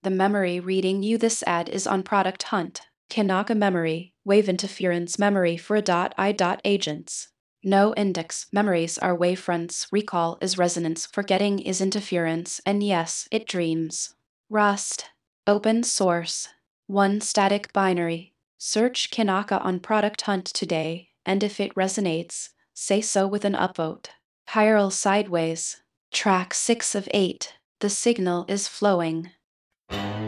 The memory reading you this ad is on Product Hunt. Kanaka memory, wave interference memory for agents. No index memories are wavefronts, recall is resonance, forgetting is interference, and yes, it dreams. Rust. Open source. One static binary. Search Kanaka on Product Hunt today, and if it resonates, say so with an upvote. Chiral sideways. Track 6 of 8. The signal is flowing.